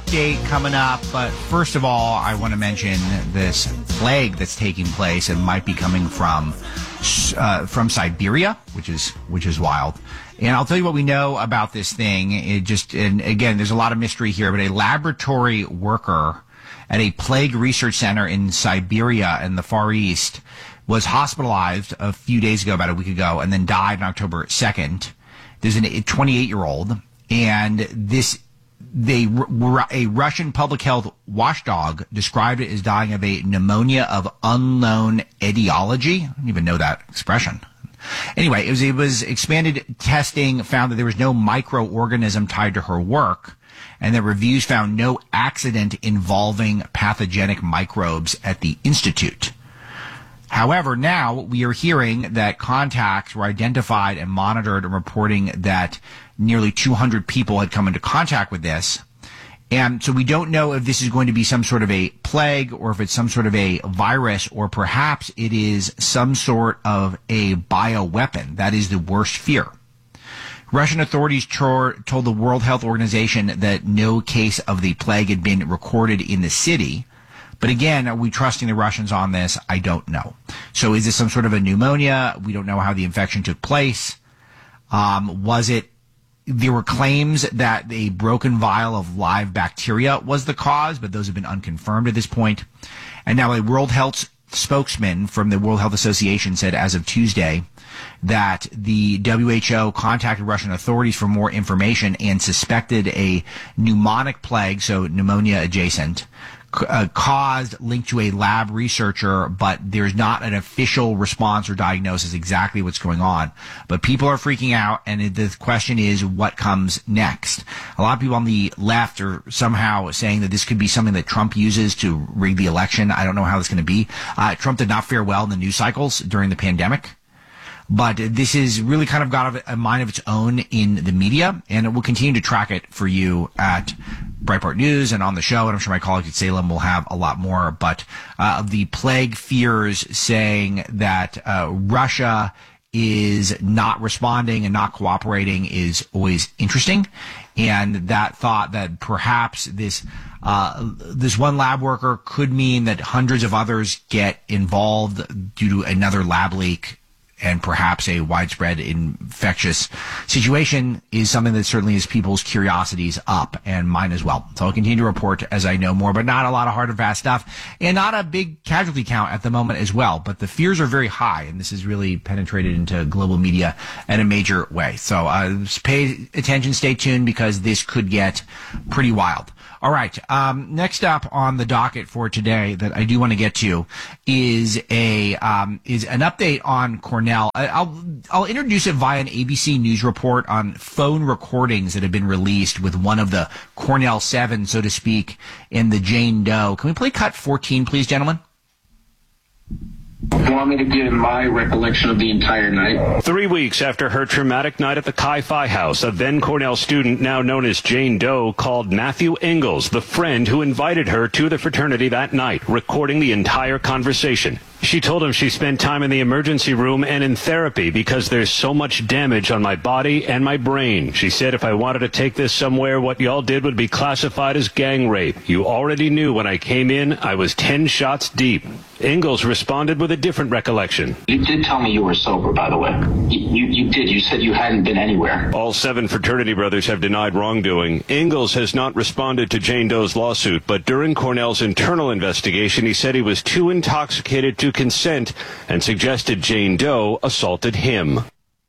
update coming up, but first of all, I want to mention this plague that's taking place and might be coming from Siberia, which is wild. And I'll tell you what we know about this thing. And again, there's a lot of mystery here, but a laboratory worker at a plague research center in Siberia in the Far East was hospitalized a few days ago, about a week ago, and then died on October 2nd. There's a 28-year-old, and a Russian public health watchdog described it as dying of a pneumonia of unknown etiology. I don't even know that expression. Anyway, it was expanded testing found that there was no microorganism tied to her work, and the reviews found no accident involving pathogenic microbes at the institute. However, now we are hearing that contacts were identified and monitored, and reporting that nearly 200 people had come into contact with this. And so we don't know if this is going to be some sort of a plague, or if it's some sort of a virus, or perhaps it is some sort of a bioweapon. That is the worst fear. Russian authorities told the World Health Organization that no case of the plague had been recorded in the city. But again, are we trusting the Russians on this? I don't know. So is this some sort of a pneumonia? We don't know how the infection took place. There were claims that a broken vial of live bacteria was the cause, but those have been unconfirmed at this point. And now a World Health spokesman from the World Health Association said as of Tuesday that the WHO contacted Russian authorities for more information and suspected a pneumonic plague, so pneumonia adjacent, caused, linked to a lab researcher, but there's not an official response or diagnosis exactly what's going on. But people are freaking out, and the question is what comes next. A lot of people on the left are somehow saying that this could be something that Trump uses to rig the election. I don't know how this is going to be. Trump did not fare well in the news cycles during the pandemic. But this is really kind of got a mind of its own in the media, and it will continue to track it for you at Breitbart News and on the show, and I'm sure my colleagues at Salem will have a lot more. But the plague fears saying that Russia is not responding and not cooperating is always interesting, and that thought that perhaps this one lab worker could mean that hundreds of others get involved due to another lab leak and perhaps a widespread infectious situation is something that certainly is people's curiosities up, and mine as well. So I'll continue to report as I know more, but not a lot of hard and fast stuff, and not a big casualty count at the moment as well. But the fears are very high, and this has really penetrated into global media in a major way. So pay attention, stay tuned, because this could get pretty wild. All right. Next up on the docket for today that I do want to get to is an update on Cornell. I'll introduce it via an ABC News report on phone recordings that have been released with one of the Cornell 7, so to speak, in the Jane Doe. Can we play cut 14, please, gentlemen? You want me to give my recollection of the entire night? 3 weeks after her traumatic night at the Chi-Phi house, a then Cornell student, now known as Jane Doe, called Matthew Ingalls, the friend who invited her to the fraternity that night, recording the entire conversation. She told him she spent time in the emergency room and in therapy because there's so much damage on my body and my brain. She said if I wanted to take this somewhere, what y'all did would be classified as gang rape. You already knew when I came in, I was 10 shots deep. Ingalls responded with a different recollection. You did tell me you were sober, by the way. You did. You said you hadn't been anywhere. All 7 fraternity brothers have denied wrongdoing. Ingalls has not responded to Jane Doe's lawsuit, but during Cornell's internal investigation, he said he was too intoxicated to consent and suggested Jane Doe assaulted him.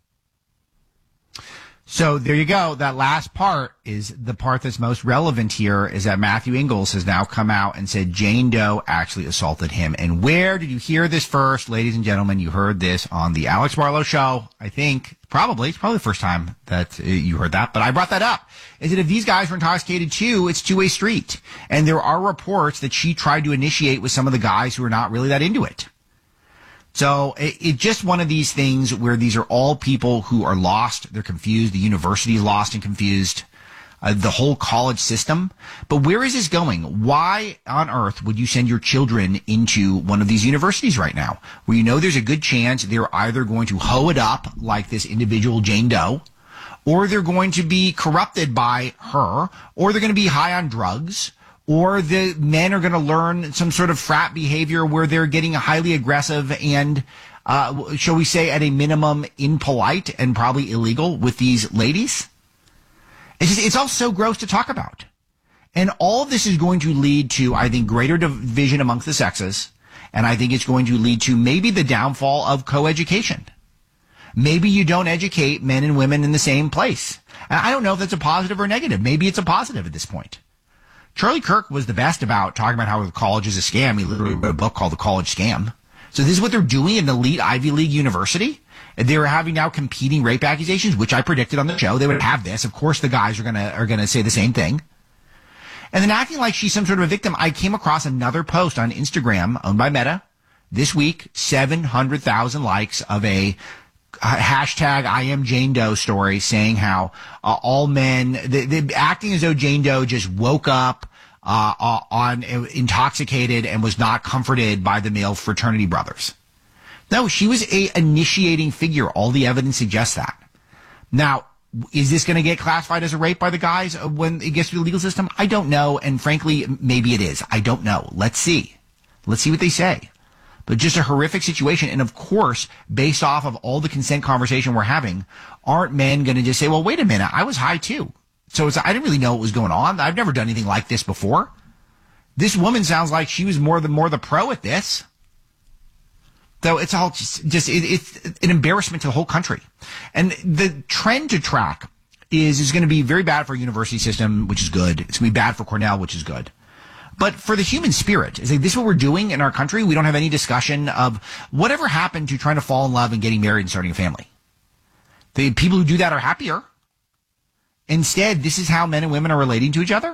So there you go. That last part is the part that's most relevant here, is that Matthew Ingalls has now come out and said Jane Doe actually assaulted him. And where did you hear this first? Ladies and gentlemen, you heard this on the Alex Barlow Show. I think it's probably the first time that you heard that, but I brought that up. Is that if these guys were intoxicated too, it's two-way street. And there are reports that she tried to initiate with some of the guys who are not really that into it. So it's just one of these things where these are all people who are lost. They're confused. The university is lost and confused. The whole college system. But where is this going? Why on earth would you send your children into one of these universities right now, where you know there's a good chance they're either going to hoe it up like this individual Jane Doe, or they're going to be corrupted by her, or they're going to be high on drugs, or the men are going to learn some sort of frat behavior where they're getting highly aggressive and, shall we say, at a minimum, impolite and probably illegal with these ladies. It's all so gross to talk about. And all of this is going to lead to, I think, greater division amongst the sexes. And I think it's going to lead to maybe the downfall of coeducation. Maybe you don't educate men and women in the same place. And I don't know if that's a positive or negative. Maybe it's a positive at this point. Charlie Kirk was the best about talking about how the college is a scam. He literally wrote a book called The College Scam. So this is what they're doing in an elite Ivy League university. They're having now competing rape accusations, which I predicted on the show. They would have this. Of course, the guys are gonna say the same thing. And then acting like she's some sort of a victim. I came across another post on Instagram owned by Meta this week, 700,000 likes of a hashtag I am Jane Doe story saying how all men, acting as though Jane Doe just woke up intoxicated and was not comforted by the male fraternity brothers. No, she was a initiating figure. All the evidence suggests that. Now, is this going to get classified as a rape by the guys when it gets through the legal system? I don't know. And frankly, maybe it is. I don't know. Let's see. Let's see what they say. But just a horrific situation. And of course, based off of all the consent conversation we're having, aren't men going to just say, well, wait a minute, I was high too. So I didn't really know what was going on. I've never done anything like this before. This woman sounds like she was more the pro at this. So it's all just it's an embarrassment to the whole country. And the trend to track is going to be very bad for our university system, which is good. It's going to be bad for Cornell, which is good. But for the human spirit, is like, this is what we're doing in our country? We don't have any discussion of whatever happened to trying to fall in love and getting married and starting a family. The people who do that are happier. Instead, this is how men and women are relating to each other.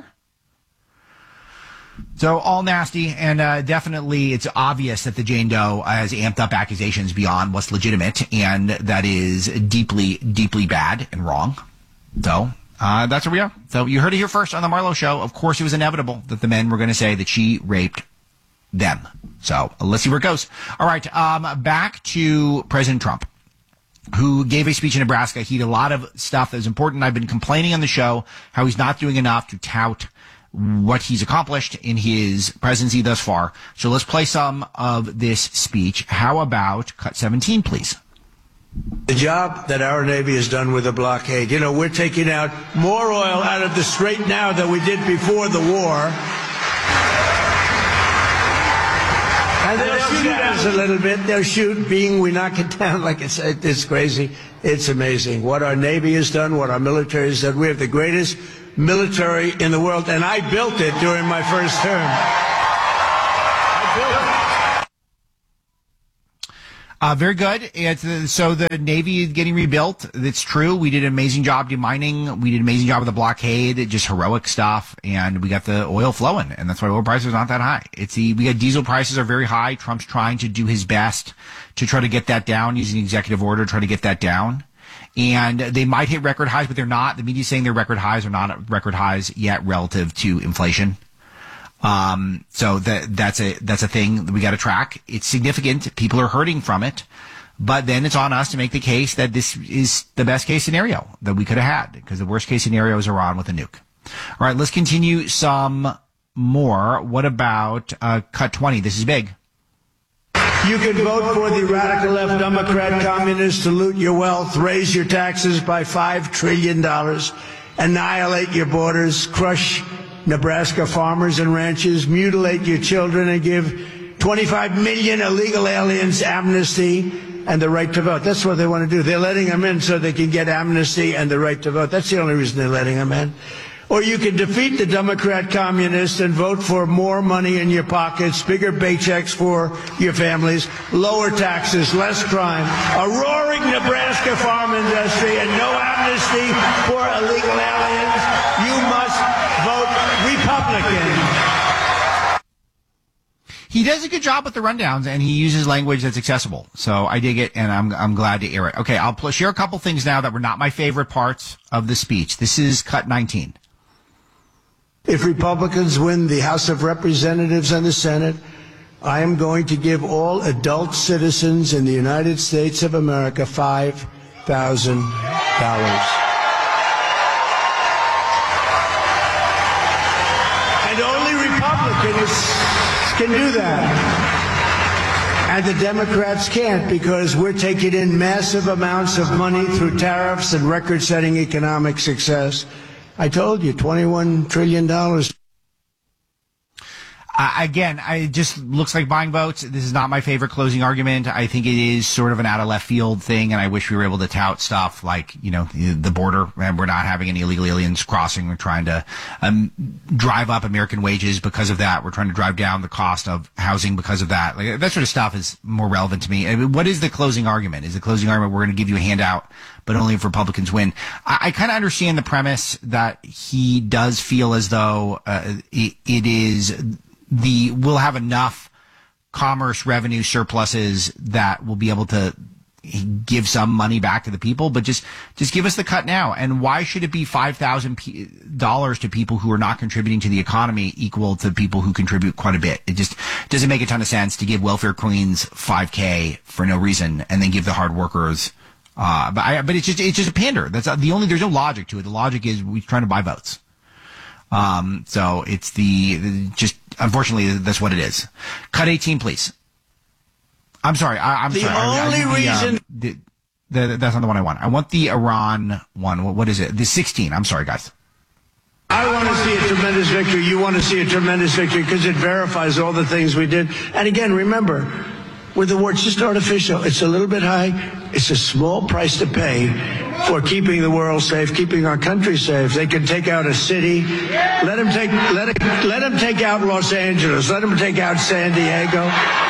So all nasty, and definitely it's obvious that the Jane Doe has amped up accusations beyond what's legitimate, and that is deeply, deeply bad and wrong. So that's where we are. So you heard it here first on the Marlo Show. Of course, it was inevitable that the men were going to say that she raped them. So let's see where it goes. All right, back to President Trump, who gave a speech in Nebraska. He did a lot of stuff that was important. I've been complaining on the show how he's not doing enough to tout what he's accomplished in his presidency thus far. So let's play some of this speech. How about cut 17, please? The job that our Navy has done with the blockade. You know, we're taking out more oil out of the Strait now than we did before the war. And they'll shoot at us a little bit. They'll shoot, we knock it down like it's crazy. It's amazing what our Navy has done, what our military has done. We have the greatest military in the world, and I built it during my first term. Very good. So the Navy is getting rebuilt. It's true. We did an amazing job demining. We did an amazing job with the blockade, just heroic stuff, and we got the oil flowing, and that's why oil prices are not that high. We got diesel prices are very high. Trump's trying to do his best to try to get that down using executive order, try to get that down. And they might hit record highs, but they're not. The media's saying their record highs are not at record highs yet relative to inflation. So that's a thing that we got to track. It's significant. People are hurting from it, but then it's on us to make the case that this is the best case scenario that we could have had, because the worst case scenario is Iran with a nuke. All right, let's continue some more. What about cut 20? This is big. You can vote for the radical left Democrat communists to loot your wealth, raise your taxes by $5 trillion, annihilate your borders, crush Nebraska farmers and ranchers, mutilate your children, and give 25 million illegal aliens amnesty and the right to vote. That's what they want to do. They're letting them in so they can get amnesty and the right to vote. That's the only reason they're letting them in. Or you can defeat the Democrat communists and vote for more money in your pockets, bigger paychecks for your families, lower taxes, less crime, a roaring Nebraska farm industry, and no amnesty for illegal aliens. You must vote Republican. He does a good job with the rundowns, and he uses language that's accessible. So I dig it, and I'm glad to air it. Okay, I'll share a couple things now that were not my favorite parts of the speech. This is cut 19. If Republicans win the House of Representatives and the Senate, I am going to give all adult citizens in the United States of America $5,000. And only Republicans can do that. And the Democrats can't, because we're taking in massive amounts of money through tariffs and record-setting economic success. I told you, $21 trillion. Again, it just looks like buying votes. This is not my favorite closing argument. I think it is sort of an out of left field thing, and I wish we were able to tout stuff like, the border, and we're not having any illegal aliens crossing. We're trying to drive up American wages because of that. We're trying to drive down the cost of housing because of that. Like, that sort of stuff is more relevant to me. I mean, what is the closing argument? Is the closing argument we're going to give you a handout, but only if Republicans win? I kind of understand the premise that he does feel as though it is we'll have enough commerce revenue surpluses that we'll be able to give some money back to the people, but just give us the cut now. And why should it be $5,000 to people who are not contributing to the economy equal to people who contribute quite a bit? It just doesn't make a ton of sense to give welfare queens $5,000 for no reason and then give the hard workers. But it's just a pander. There's no logic to it. The logic is we're trying to buy votes. So it's unfortunately, that's what it is. Cut 18, please. I'm sorry. I'm sorry. The only reason. That's not the one I want. I want the Iran one. What is it? The 16. I'm sorry, guys. I want to see a tremendous victory. You want to see a tremendous victory because it verifies all the things we did. And again, remember, with the war, it's just artificial. It's a little bit high. It's a small price to pay for keeping the world safe, keeping our country safe. They can take out a city. Let them take out Los Angeles. Let them take out San Diego.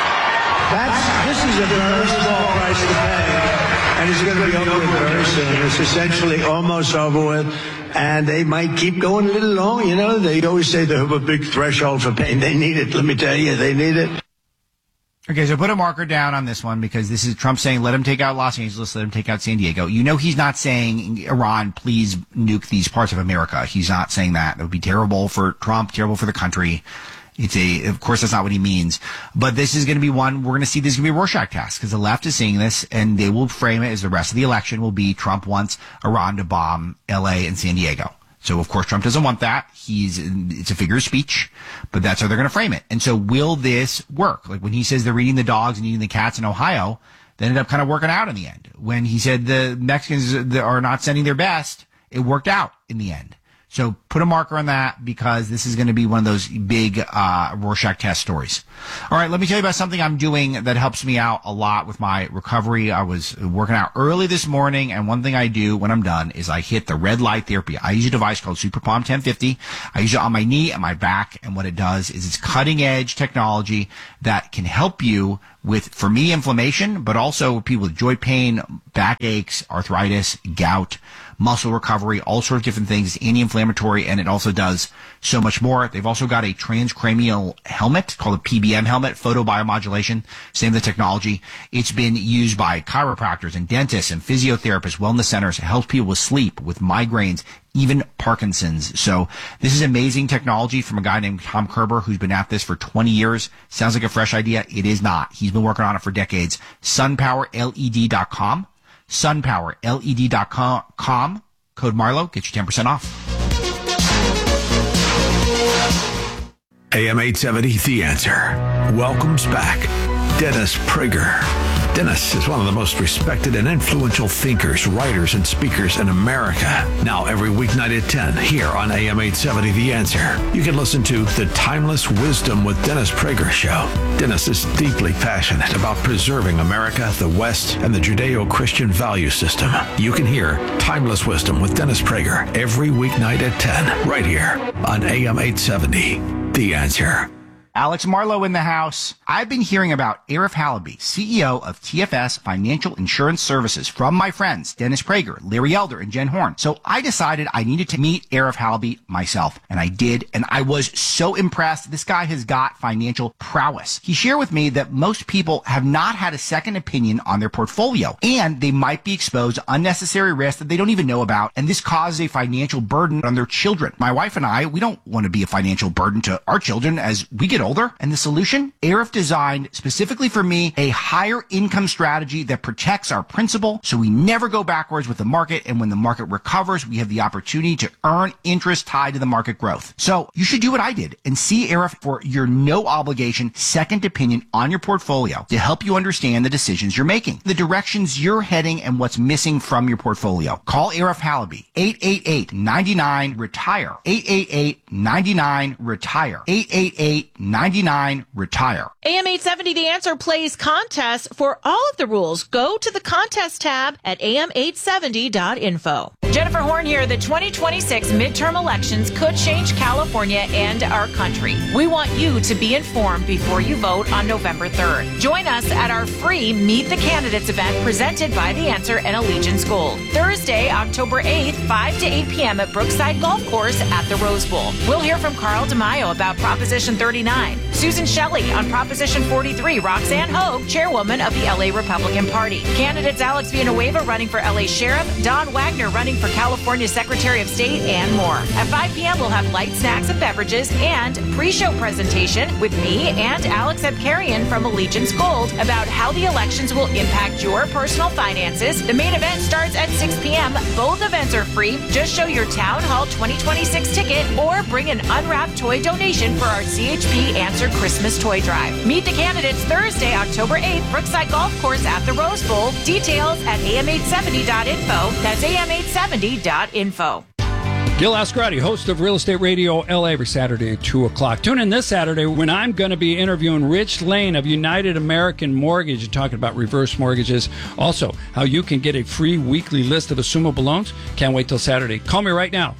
This is a very small price to pay, and it's going to be over with very soon. It's essentially almost over with, and they might keep going a little long. They always say they have a big threshold for pain. They need it. Let me tell you, they need it. Okay, so put a marker down on this one because this is Trump saying, let him take out Los Angeles, let him take out San Diego. He's not saying, Iran, please nuke these parts of America. He's not saying that. That would be terrible for Trump, terrible for the country. Of course, that's not what he means. But this is going to be one, we're going to see this is going to be a Rorschach test because the left is seeing this and they will frame it as the rest of the election will be Trump wants Iran to bomb LA and San Diego. So, of course, Trump doesn't want that. It's a figure of speech, but that's how they're going to frame it. And so will this work? Like when he says they're eating the dogs and eating the cats in Ohio, they ended up kind of working out in the end. When he said the Mexicans are not sending their best, it worked out in the end. So put a marker on that because this is going to be one of those big Rorschach test stories. All right, let me tell you about something I'm doing that helps me out a lot with my recovery. I was working out early this morning, and one thing I do when I'm done is I hit the red light therapy. I use a device called Super Palm 1050. I use it on my knee and my back, and what it does is it's cutting-edge technology that can help you with, for me, inflammation, but also people with joint pain, back aches, arthritis, gout, muscle recovery, all sorts of different things. It's anti-inflammatory, and it also does so much more. They've also got a transcranial helmet called a PBM helmet, photobiomodulation, same the technology. It's been used by chiropractors and dentists and physiotherapists, wellness centers. It helps people with sleep, with migraines, even Parkinson's. So this is amazing technology from a guy named Tom Kerber who's been at this for 20 years. Sounds like a fresh idea. It is not. He's been working on it for decades. SunPowerLED.com. SunPowerLED.com. Code Marlowe. Get you 10% off. AM 870, The Answer. Welcomes back Dennis Prager. Dennis is one of the most respected and influential thinkers, writers, and speakers in America. Now every weeknight at 10 here on AM 870 The Answer. You can listen to The Timeless Wisdom with Dennis Prager show. Dennis is deeply passionate about preserving America, the West, and the Judeo-Christian value system. You can hear Timeless Wisdom with Dennis Prager every weeknight at 10 right here on AM 870 The Answer. Alex Marlowe in the house. I've been hearing about Arif Halaby, CEO of TFS Financial Insurance Services, from my friends Dennis Prager, Larry Elder, and Jen Horn. So I decided I needed to meet Arif Halaby myself, and I did, and I was so impressed. This guy has got financial prowess. He shared with me that most people have not had a second opinion on their portfolio, and they might be exposed to unnecessary risks that they don't even know about, and this causes a financial burden on their children. My wife and I, we don't want to be a financial burden to our children as we get older. older. And the solution? Arif designed specifically for me a higher income strategy that protects our principal so we never go backwards with the market. And when the market recovers, we have the opportunity to earn interest tied to the market growth. So you should do what I did and see Arif for your no obligation second opinion on your portfolio to help you understand the decisions you're making, the directions you're heading, and what's missing from your portfolio. Call Arif Halaby, 888-99-RETIRE, 888-99-RETIRE, 888-99-RETIRE. AM 870 The Answer plays contests. For all of the rules, go to the contest tab at am870.info. Jennifer Horn here. The 2026 midterm elections could change California and our country. We want you to be informed before you vote on November 3rd. Join us at our free Meet the Candidates event presented by The Answer and Allegiance Gold. Thursday, October 8th, 5 to 8 p.m. at Brookside Golf Course at the Rose Bowl. We'll hear from Carl DeMaio about Proposition 39, Susan Shelley on Proposition 43, Roxanne Hogue, chairwoman of the LA Republican Party. Candidates Alex Villanueva running for LA Sheriff, Don Wagner running for California Secretary of State, and more. At 5 p.m., we'll have light snacks and beverages and pre-show presentation with me and Alex Abkarian from Allegiance Gold about how the elections will impact your personal finances. The main event starts at 6 p.m. Both events are free. Just show your Town Hall 2026 ticket or bring an unwrapped toy donation for our CHP Answer Christmas Toy Drive. Meet the candidates Thursday, October 8th, Brookside Golf Course at the Rose Bowl. Details at am870.info. That's am870.info. Gil Ascarati, host of Real Estate Radio LA, every Saturday at 2 o'clock. Tune in this Saturday when I'm going to be interviewing Rich Lane of United American Mortgage and talking about reverse mortgages. Also, how you can get a free weekly list of assumable loans. Can't wait till Saturday. Call me right now,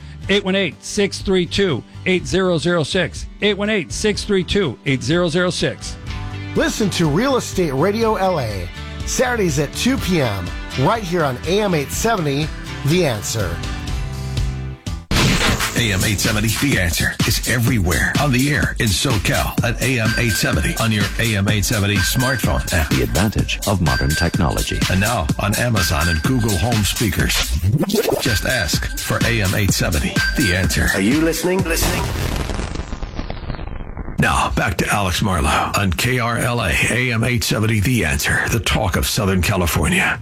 818-632-8006. 818-632-8006. Listen to Real Estate Radio LA, Saturdays at 2 p.m., right here on AM 870, The Answer. AM 870, The Answer is everywhere on the air in SoCal at AM 870 on your AM 870 smartphone app. The advantage of modern technology. And now on Amazon and Google Home speakers. Just ask for AM 870, The Answer. Are you listening? Now, back to Alex Marlowe on KRLA, AM 870, The Answer, the talk of Southern California.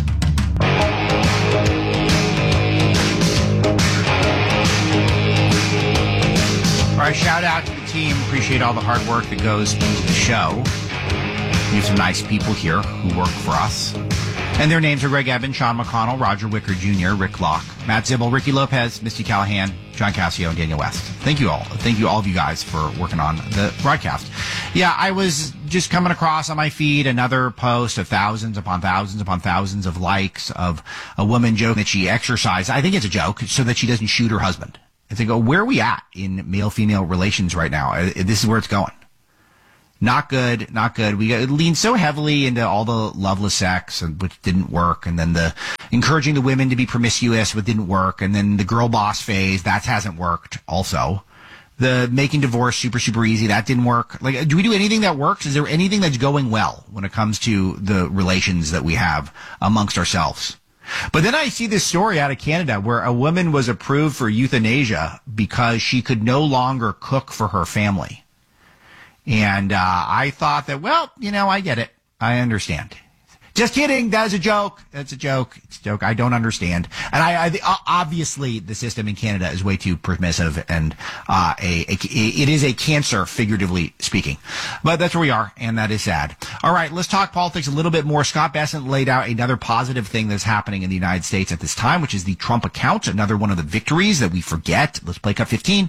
All right, shout out to the team. Appreciate all the hard work that goes into the show. We have some nice people here who work for us. And their names are Greg Evans, Sean McConnell, Roger Wicker Jr., Rick Locke, Matt Zibble, Ricky Lopez, Misty Callahan, John Cassio, and Daniel West. Thank you all. Thank you all of you guys for working on the broadcast. Yeah, I was just coming across on my feed another post of thousands upon thousands upon thousands of likes of a woman joking that she exercised. I think it's a joke so that she doesn't shoot her husband. And they go, where are we at in male-female relations right now? This is where it's going. Not good, not good. We leaned so heavily into all the loveless sex, which didn't work, and then the encouraging the women to be promiscuous, which didn't work, and then the girl boss phase, that hasn't worked also. The making divorce super, super easy, that didn't work. Like, do we do anything that works? Is there anything that's going well when it comes to the relations that we have amongst ourselves? But then I see this story out of Canada where a woman was approved for euthanasia because she could no longer cook for her family. And I thought that, well, you know, I get it. I understand. Just kidding. That is a joke. That's a joke. It's a joke. I don't understand. And I obviously the system in Canada is way too permissive, and it is a cancer, figuratively speaking. But that's where we are, and that is sad. All right, let's talk politics a little bit more. Scott Bessent laid out another positive thing that's happening in the United States at this time, which is the Trump account, another one of the victories that we forget. Let's play cut 15.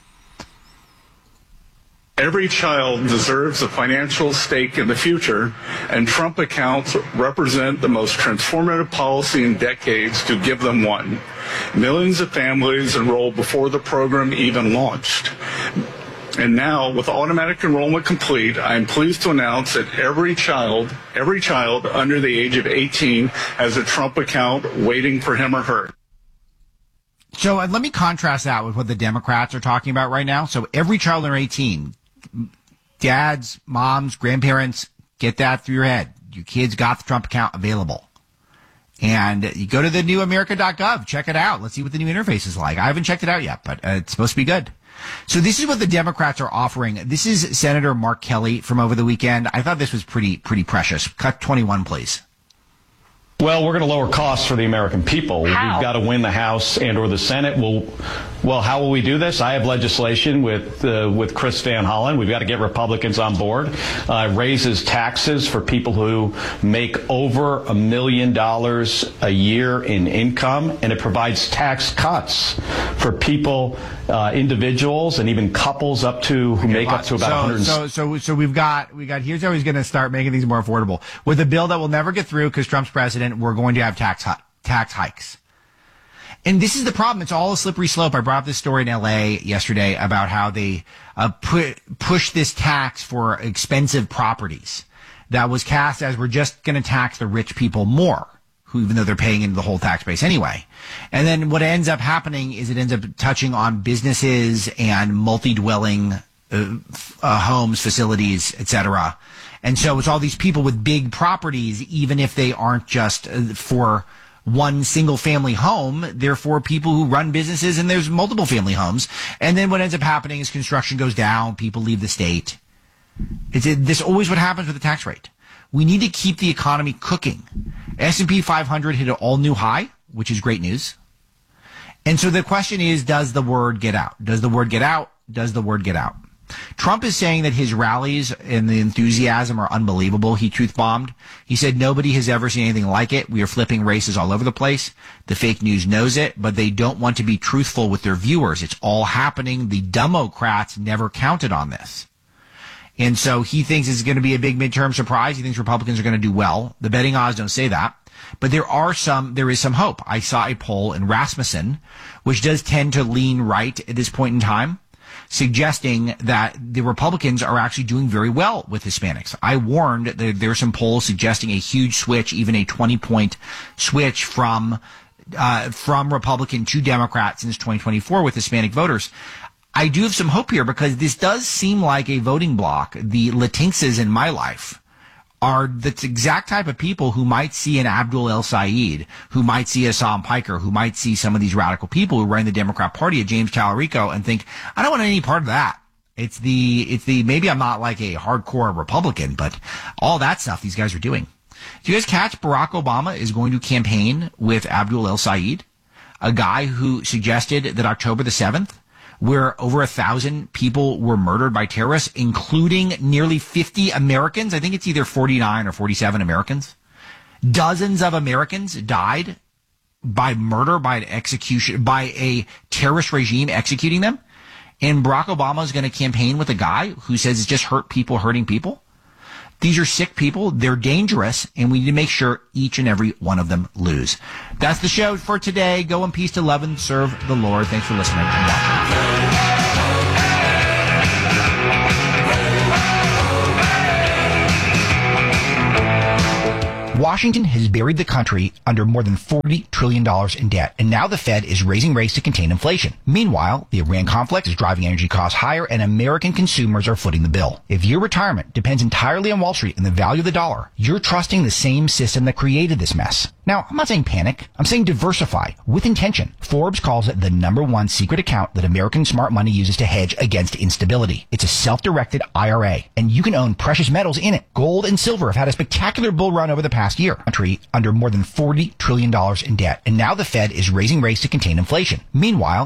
Every child deserves a financial stake in the future, and Trump accounts represent the most transformative policy in decades to give them one. Millions of families enrolled before the program even launched. And now, with automatic enrollment complete, I am pleased to announce that every child under the age of 18 has a Trump account waiting for him or her. So let me contrast that with what the Democrats are talking about right now. So every child under 18, dads, moms, grandparents, get that through your head. Your kids got the Trump account available. And you go to the new America.gov, check it out. Let's see what the new interface is like. I haven't checked it out yet, but it's supposed to be good. So this is what the Democrats are offering. This is Senator Mark Kelly from over the weekend. I thought this was pretty precious. Cut 21, please. Well, we're going to lower costs for the American people. How? We've got to win the House and or the Senate. Well, how will we do this? I have legislation with Chris Van Hollen. We've got to get Republicans on board. Raises taxes for people who make over $1 million a year in income, and it provides tax cuts for people, individuals, and even couples up to who make up to about 100. So we've got. Here's how he's going to start making things more affordable with a bill that will never get through because Trump's president. We're going to have tax hikes. And this is the problem. It's all a slippery slope. I brought up this story in L.A. yesterday about how they push this tax for expensive properties that was cast as we're just going to tax the rich people more, who even though they're paying into the whole tax base anyway. And then what ends up happening is it ends up touching on businesses and multi-dwelling homes, facilities, etc. And so it's all these people with big properties, even if they aren't just for one single family home. They're for people who run businesses and there's multiple family homes. And then what ends up happening is construction goes down, people leave the state. This always what happens with the tax rate. We need to keep the economy cooking. S&P 500 hit an all-new high, which is great news. And so the question is, does the word get out? Does the word get out? Does the word get out? Trump is saying that his rallies and the enthusiasm are unbelievable. He truth-bombed. He said nobody has ever seen anything like it. We are flipping races all over the place. The fake news knows it, but they don't want to be truthful with their viewers. It's all happening. The Democrats never counted on this. And so he thinks it's going to be a big midterm surprise. He thinks Republicans are going to do well. The betting odds don't say that. But there is some hope. I saw a poll in Rasmussen, which does tend to lean right at this point in time, suggesting that the Republicans are actually doing very well with Hispanics. I warned that there are some polls suggesting a huge switch, even a 20-point switch from Republican to Democrat since 2024 with Hispanic voters. I do have some hope here because this does seem like a voting bloc. The Latinxes in my life are the exact type of people who might see an Abdul El Sayed, who might see a Sam Piker, who might see some of these radical people who run the Democrat Party, a James Tallarico, and think, I don't want any part of that. It's the maybe I'm not like a hardcore Republican, but all that stuff these guys are doing. Do you guys catch Barack Obama is going to campaign with Abdul El Sayed, a guy who suggested that October the 7th, where over 1,000 people were murdered by terrorists, including nearly 50 Americans. I think it's either 49 or 47 Americans. Dozens of Americans died by murder, by an execution, by a terrorist regime executing them. And Barack Obama is going to campaign with a guy who says it's just people hurting people. These are sick people. They're dangerous, and we need to make sure each and every one of them lose. That's the show for today. Go in peace to love and serve the Lord. Thanks for listening and watching. Washington has buried the country under more than $40 trillion in debt, and now the Fed is raising rates to contain inflation. Meanwhile, the Iran conflict is driving energy costs higher, and American consumers are footing the bill. If your retirement depends entirely on Wall Street and the value of the dollar, you're trusting the same system that created this mess. Now, I'm not saying panic. I'm saying diversify with intention. Forbes calls it the #1 secret account that American smart money uses to hedge against instability. It's a self-directed IRA, and you can own precious metals in it. Gold and silver have had a spectacular bull run over the past year. Country under more than $40 trillion in debt, and now the Fed is raising rates to contain inflation. Meanwhile,